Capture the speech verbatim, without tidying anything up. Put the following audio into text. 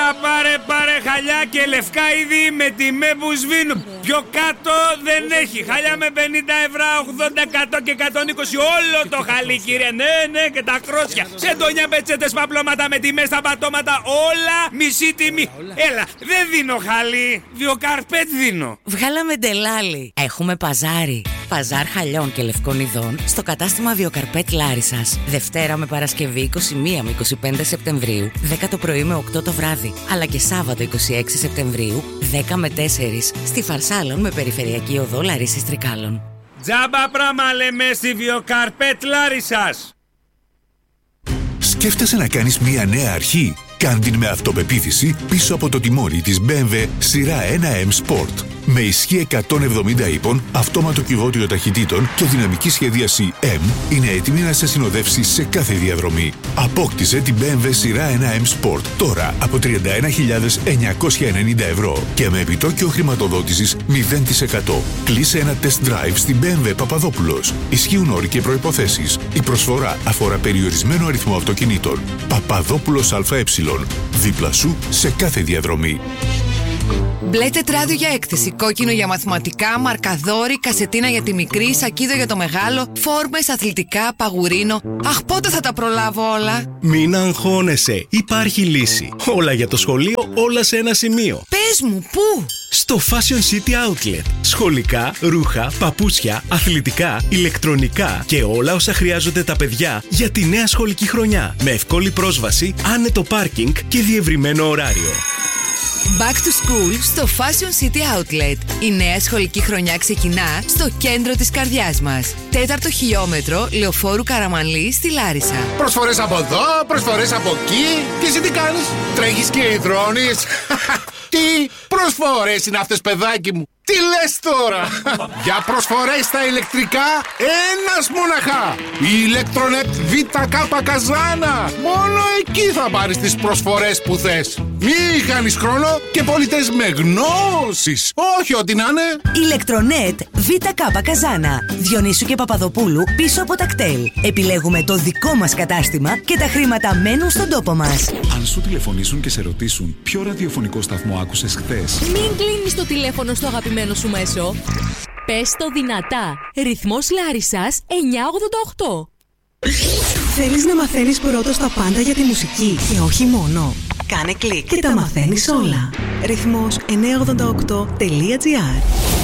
πάρε πάρε χαλιά και λευκά είδη με τιμέ που σβήνουν. Πιο κάτω δεν έχει. Χαλιά με πενήντα ευρώ, ογδόντα, εκατό και εκατόν είκοσι. Όλο το χαλί, κύριε. Ναι, ναι, και τα κρότσια. Σεντόνια, πετσέτες, παπλώματα με τιμές στα πατώματα. Όλα μισή τιμή. Έλα, δεν δίνω χαλί. Βιοκαρπέτ δίνω. Βγάλαμε ντελάλι. Έχουμε παζάρι. Παζάρ χαλιών και λευκών ειδών στο κατάστημα Βιοκαρπέτ Λάρισσας. Δευτέρα με Παρασκευή είκοσι μία με είκοσι πέντε Σεπτεμβρίου, δέκα το πρωί με οκτώ το βράδυ. Αλλά και Σάββατο είκοσι έξι Σεπτεμβρίου, δέκα με τέσσερις στη Φαρσάλων με περιφερειακή οδό Λαρίσσης Τρικάλων. Τζάμπα πράμα λέμε στη Βιοκαρπέτ Λάρισσας. Σκέφτεσαι να κάνεις μια νέα αρχή? Κάν την με αυτοπεποίθηση πίσω από το τιμόνι της μπι εμ ντάμπλιου σειρά ένα εμ Sport. Με ισχύ εκατόν εβδομήντα ύπων, αυτόματο κυβότιο ταχυτήτων και δυναμική σχεδίαση M, είναι έτοιμη να σε συνοδεύσει σε κάθε διαδρομή. Απόκτησε την μπι εμ ντάμπλιου σειρά ένα εμ Sport τώρα από τριάντα ένα χιλιάδες εννιακόσια ενενήντα ευρώ και με επιτόκιο χρηματοδότησης μηδέν τοις εκατό. Κλείσε ένα test drive στην μπι εμ ντάμπλιου Παπαδόπουλος. Ισχύουν όροι και προϋποθέσεις. Η προσφορά αφορά περιορισμένο αριθμό αυτοκινήτων. Παπαδόπουλος ΑΕ. Δίπλα σου σε κάθε διαδρομή. Μπλε τετράδιο για έκθεση, κόκκινο για μαθηματικά, μαρκαδόρι, κασετίνα για τη μικρή, σακίδο για το μεγάλο, φόρμες, αθλητικά, παγουρίνο. Αχ, πότε θα τα προλάβω όλα? Μην αγχώνεσαι, υπάρχει λύση. Όλα για το σχολείο, όλα σε ένα σημείο. Πες μου, πού? Στο Fashion City Outlet. Σχολικά, ρούχα, παπούτσια, αθλητικά, ηλεκτρονικά και όλα όσα χρειάζονται τα παιδιά για τη νέα σχολική χρονιά. Με εύκολη πρόσβαση, άνετο πάρκινγκ και διευρυμένο ωράριο. Back to school στο Fashion City Outlet. Η νέα σχολική χρονιά ξεκινά στο κέντρο της καρδιάς μας. Τέταρτο χιλιόμετρο Λεωφόρου Καραμανλή στη Λάρισα. Προσφορές από εδώ, προσφορές από εκεί. Και εσύ τι κάνεις? Τρέχεις και υδρώνεις? Τι προσφορές είναι αυτές, παιδάκι μου? Τι λες τώρα? Για προσφορές στα ηλεκτρικά, ένας μοναχά. Η Electronet Vita K Καζάνα. Μόνο εκεί θα πάρεις τις προσφορές που θες. Μη χάνεις χρόνο και πολίτες με γνώσεις. Όχι ό,τι να είναι. Electronet Vita K Καζάνα. Διονύσου και Παπαδοπούλου πίσω από τα κτέλ. Επιλέγουμε το δικό μας κατάστημα και τα χρήματα μένουν στον τόπο μας. Αν σου τηλεφωνήσουν και σε ρωτήσουν ποιο ραδιοφωνικό σταθμό άκουσες χθες, μην κλείνεις το τηλέφωνο στο αγαπημένο σου μέσο. Πες το δυνατά. Ρυθμός Λάρισσας εννιακόσια ογδόντα οκτώ. Θέλεις να μαθαίνεις πρώτος τα πάντα για τη μουσική και όχι μόνο? Κάνε κλικ και τα μαθαίνεις όλα. Ρυθμός εννιακόσια ογδόντα οκτώ τελεία τζι άρ.